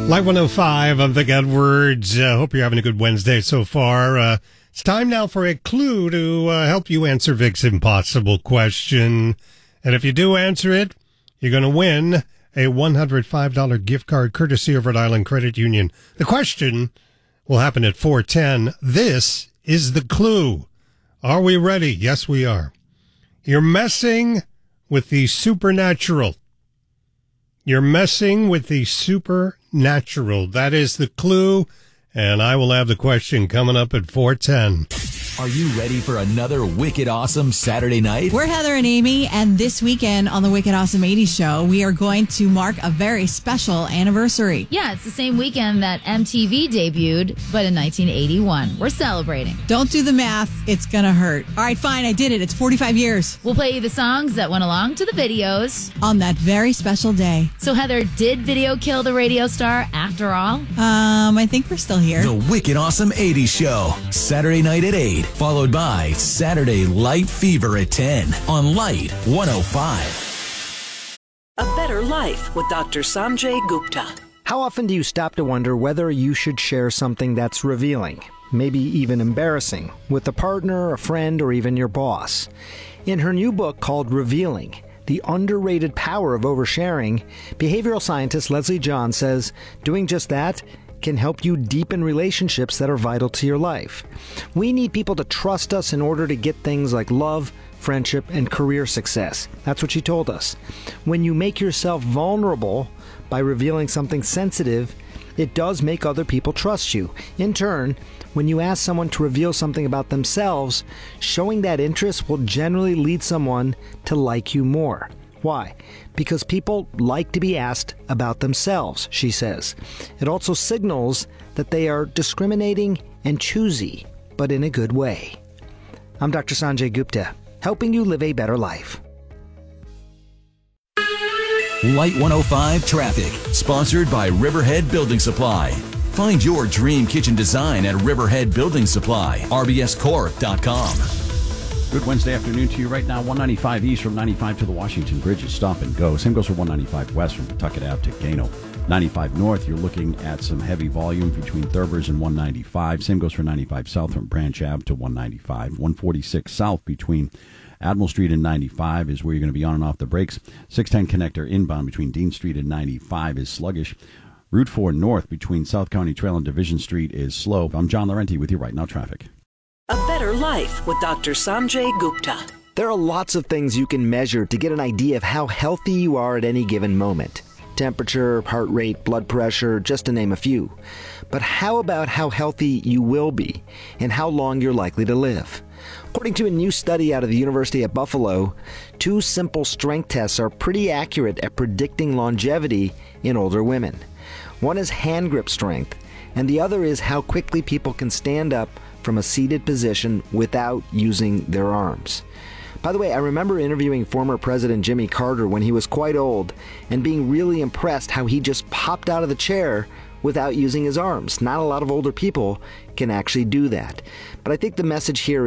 Light 105, I'm Vic Edwards. Hope you're having a good Wednesday so far. It's time now for a clue to help you answer Vic's impossible question. And if you do answer it, you're going to win a $105 gift card courtesy of Rhode Island Credit Union. The question will happen at 4:10. This is the clue. Are we ready? Yes, we are. You're messing with the supernatural. You're messing with the supernatural. That is the clue, and I will have the question coming up at 4:10. Are you ready for another Wicked Awesome Saturday night? We're Heather and Amy, and this weekend on the Wicked Awesome 80s show, we are going to mark a very special anniversary. Yeah, it's the same weekend that MTV debuted, but in 1981. We're celebrating. Don't do the math. It's going to hurt. All right, fine. I did it. It's 45 years. We'll play you the songs that went along to the videos on that very special day. So, Heather, did video kill the radio star after all? I think we're still here. The Wicked Awesome 80s show, Saturday night at 8, followed by Saturday Light Fever at 10 on Light 105. A Better Life with Dr. Sanjay Gupta. How often do you stop to wonder whether you should share something that's revealing, maybe even embarrassing, with a partner, a friend, or even your boss? In her new book called Revealing, The Underrated Power of Oversharing, behavioral scientist Leslie John says doing just that can help you deepen relationships that are vital to your life. We need people to trust us in order to get things like love, friendship, and career success. That's what she told us. When you make yourself vulnerable by revealing something sensitive, it does make other people trust you. In turn, when you ask someone to reveal something about themselves, showing that interest will generally lead someone to like you more. Why? Because people like to be asked about themselves, she says. It also signals that they are discriminating and choosy, but in a good way. I'm Dr. Sanjay Gupta, helping you live a better life. Light 105 Traffic, sponsored by Riverhead Building Supply. Find your dream kitchen design at Riverhead Building Supply, rbscorp.com. Good Wednesday afternoon to you right now. 195 east from 95 to the Washington Bridge is stop and go. Same goes for 195 west from Pawtucket Ave to Gano. 95 north, you're looking at some heavy volume between Thurber's and 195. Same goes for 95 south from Branch Ave to 195. 146 south between Admiral Street and 95 is where you're going to be on and off the brakes. 610 connector inbound between Dean Street and 95 is sluggish. Route 4 north between South County Trail and Division Street is slow. I'm John Laurenti with you right now, traffic. A Better Life with Dr. Sanjay Gupta. There are lots of things you can measure to get an idea of how healthy you are at any given moment. Temperature, heart rate, blood pressure, just to name a few. But how about how healthy you will be and how long you're likely to live? According to a new study out of the University at Buffalo, 2 simple strength tests are pretty accurate at predicting longevity in older women. One is hand grip strength, and the other is how quickly people can stand up from a seated position without using their arms. By the way, I remember interviewing former President Jimmy Carter when he was quite old and being really impressed how he just popped out of the chair without using his arms. Not a lot of older people can actually do that. But I think the message here